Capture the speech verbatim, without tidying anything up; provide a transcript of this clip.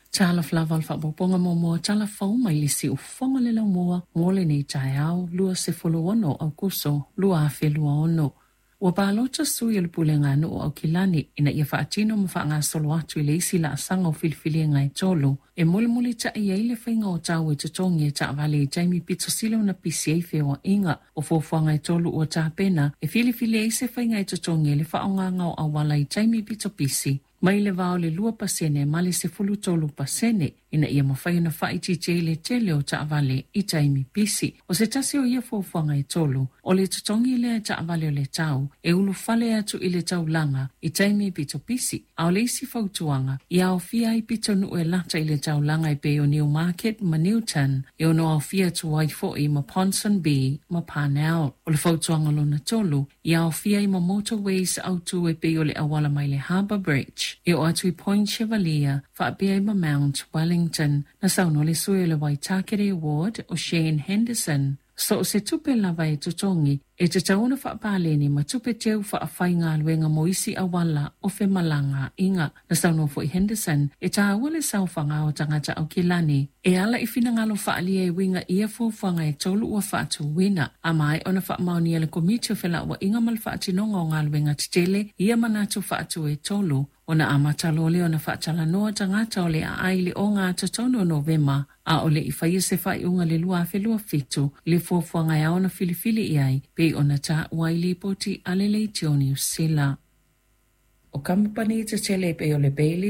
Tala flava alfa boponga momo tala fau mai lisi u fonga le mua ngole nei tai au lua se folo ono au kuso lua afe lua ono. Ua pālota sui o le pulenga anu o au kilani ina ia whaatino ma wha ngā solo atu i le isi la asanga o filifili ngai tolu. E mole mole ta i eile whainga o tau e tutongi e ta vale i Jamie Pito silo na P C A whea inga o fofua ngai tolu o ta pena e filifili e se whainga i tutongi e le whaonga ngau au wala i Jamie Pito pisi. Mai le vao le lua pasene mali se fulu tolu pasene ina ia mawhai na whai tite le tele o ta vale i Jamie pisi. O se tasi o ia fofua ngai tolu o le tutongi le ta vale o le tau e ulu fale atu i le tau langa i Jamie Pito pisi. Au le isi fautuanga i au fia i pito nu e lata i le tau langa i pe o Newmarket ma Newton e ono au fia tu wai fo i ma Ponson B ma Parnell. O le fautuanga lona tolu i au fia i ma motorways au tu e pe o le awala mai le Harbour Bridge e o atu i Point Chevalier fa bia i ma Mount Wellington na sauno le sue le Waitakere Award o Shane Henderson. So se tupe lava e tutongi e te tauna wha pāleni ma tupe teu wha awhai ngā luenga moisi awala o whe malanga inga. Na sauno fo i Henderson e ta awale sau whanga o tangata au kilani. E ala i whina ngalo wha alia e winga ia fōwhanga e tolu ua wha atu wina. A mai ona wha mauni ala komiti o whela ua inga mal wha atinonga o ngā luenga titele ia manatu wha atu e tolu. Ona amatalo le ona whaatala noa tangata o le a aile o ngā tatono Novema a o le i whaia se whai unga le lua whelua fitu le fōwhanga e aona filifili i ai pe ona ta waili poti alele tioni usila. O kamupani te tele pe o le Bailey